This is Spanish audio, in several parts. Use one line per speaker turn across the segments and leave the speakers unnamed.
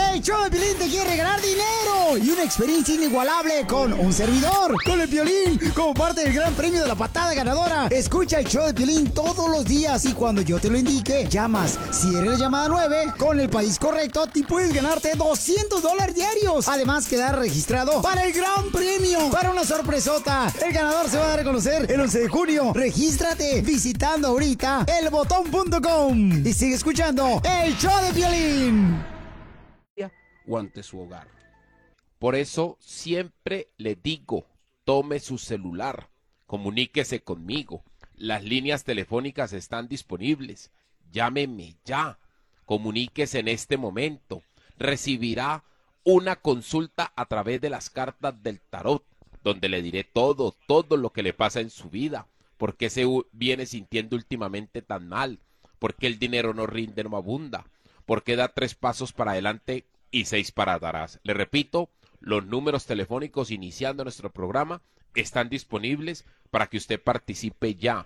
El show de Piolín te quiere regalar dinero y una experiencia inigualable con un servidor, con el Piolín, como parte del gran premio de la patada ganadora. Escucha el show de Piolín todos los días y cuando yo te lo indique, llamas. Si eres la llamada 9, con el país correcto, te puedes ganarte $200 diarios. Además, quedar registrado para el gran premio, para una sorpresota. El ganador se va a dar a conocer el 11 de junio. Regístrate visitando ahorita elbotón.com y sigue escuchando el show de Piolín.
O ante su hogar. Por eso siempre le digo, tome su celular, comuníquese conmigo. Las líneas telefónicas están disponibles. Llámeme ya. Comuníquese en este momento. Recibirá una consulta a través de las cartas del tarot, donde le diré todo lo que le pasa en su vida. ¿Por qué se viene sintiendo últimamente tan mal? ¿Por qué el dinero no rinde, no abunda? ¿Por qué da 3 pasos para adelante y 6 para atrás? Le repito, los números telefónicos iniciando nuestro programa están disponibles para que usted participe ya.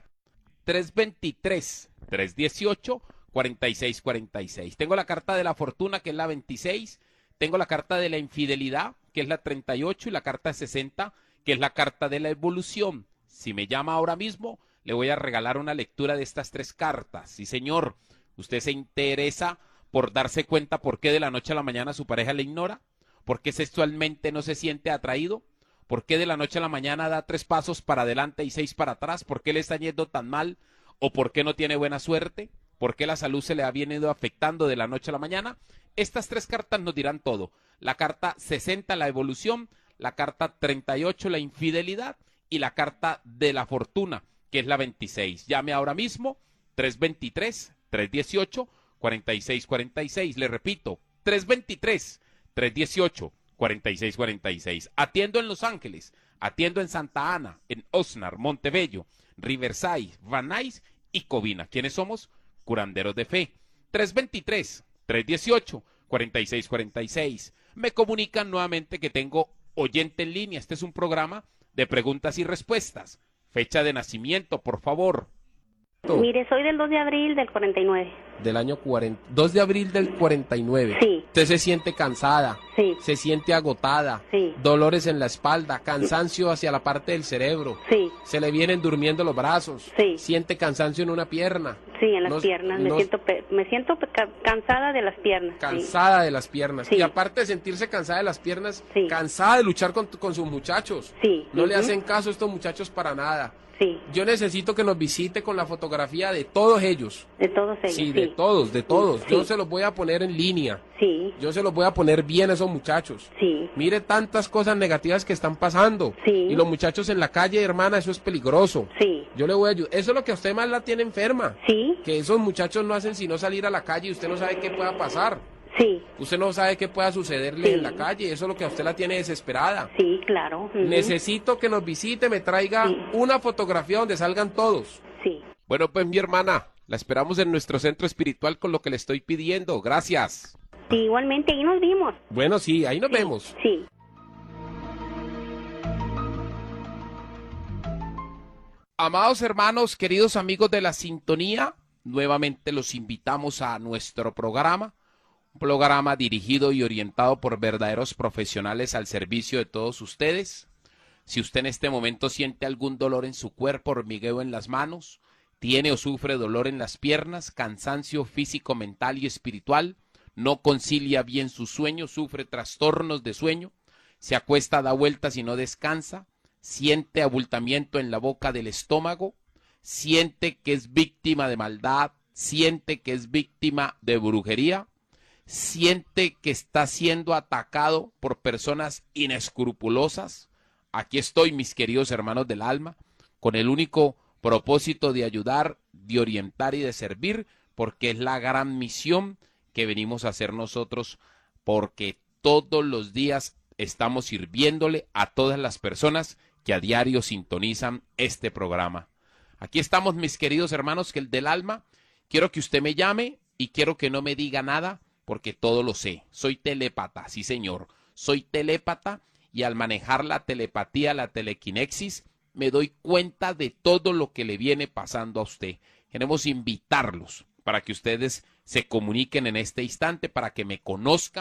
323-318-4646. Tengo la carta de la fortuna, que es la 26. Tengo la carta de la infidelidad, que es la 38, y la carta 60, que es la carta de la evolución. Si me llama ahora mismo, le voy a regalar una lectura de estas 3 cartas. Sí, señor. ¿Usted se interesa por darse cuenta por qué de la noche a la mañana su pareja le ignora? ¿Por qué sexualmente no se siente atraído? ¿Por qué de la noche a la mañana da 3 pasos para adelante y 6 para atrás? ¿Por qué le está yendo tan mal? ¿O por qué no tiene buena suerte? ¿Por qué la salud se le ha venido afectando de la noche a la mañana? Estas 3 cartas nos dirán todo. La carta 60, la evolución, la carta 38, la infidelidad, y la carta de la fortuna, que es la 26. Llame ahora mismo, 323-318-4646. Le repito, 323-318-4646. Atiendo en Los Ángeles, atiendo en Santa Ana, en Oxnard, Montebello, Riverside, Van Nuys y Covina. ¿Quiénes somos? Curanderos de Fe. 323-318-4646. Me comunican nuevamente que tengo oyente en línea. Este es un programa de preguntas y respuestas. Fecha de nacimiento, por favor.
Mire, soy del 2 de abril del 49.
Del año 2 de abril del 49.
Sí.
Usted se siente cansada.
Sí.
Se siente agotada.
Sí.
Dolores en la espalda, cansancio hacia la parte del cerebro.
Sí.
Se le vienen durmiendo los brazos.
Sí.
Siente cansancio en una pierna.
Sí, en las piernas. Me siento cansada de las piernas.
Cansada de las piernas.
Sí.
Y aparte de sentirse cansada de las piernas,
sí,
cansada de luchar con sus muchachos.
Sí.
No le hacen caso a estos muchachos para nada.
Sí.
Yo necesito que nos visite con la fotografía de todos ellos.
De todos ellos.
Sí,
sí.
de todos.
Sí.
Yo se los voy a poner en línea.
Sí.
Yo se los voy a poner bien a esos muchachos.
Sí.
Mire tantas cosas negativas que están pasando.
Sí.
Y los muchachos en la calle, hermana, eso es peligroso.
Sí.
Yo le voy a ayudar. Eso es lo que a usted más la tiene enferma.
Sí.
Que esos muchachos no hacen sino salir a la calle y usted no sabe qué pueda pasar.
Sí.
Usted no sabe qué pueda sucederle
sí,
en la calle. Eso es lo que a usted la tiene desesperada.
Sí, claro.
Necesito que nos visite, me traiga una fotografía donde salgan todos.
Sí.
Bueno, pues mi hermana, la esperamos en nuestro centro espiritual con lo que le estoy pidiendo. Gracias.
Sí, igualmente, ahí nos vimos.
Bueno, sí, ahí nos vemos.
Sí.
Amados hermanos, queridos amigos de la sintonía, nuevamente los invitamos a nuestro programa, un programa dirigido y orientado por verdaderos profesionales al servicio de todos ustedes. Si usted en este momento siente algún dolor en su cuerpo, hormigueo en las manos, tiene o sufre dolor en las piernas, cansancio físico, mental y espiritual, no concilia bien su sueño, sufre trastornos de sueño, se acuesta, da vueltas y no descansa, siente abultamiento en la boca del estómago, siente que es víctima de maldad, siente que es víctima de brujería, siente que está siendo atacado por personas inescrupulosas. Aquí estoy, mis queridos hermanos del alma, con el único propósito de ayudar, de orientar y de servir, porque es la gran misión que venimos a hacer nosotros, porque todos los días estamos sirviéndole a todas las personas que a diario sintonizan este programa. Aquí estamos, mis queridos hermanos que el del alma. Quiero que usted me llame y quiero que no me diga nada, porque todo lo sé. Soy telépata, sí señor, soy telépata, y al manejar la telepatía, la telequinexis, me doy cuenta de todo lo que le viene pasando a usted. Queremos invitarlos para que ustedes se comuniquen en este instante, para que me conozcan.